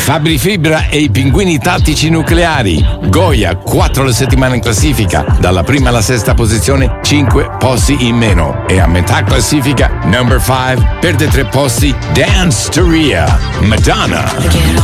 Fabri Fibra e i Pinguini Tattici Nucleari. Goya, 4 le settimane in classifica. Dalla prima alla sesta posizione, 5 posti in meno. E a metà classifica, number 5, perde 3 posti, Dance Storia. Madonna.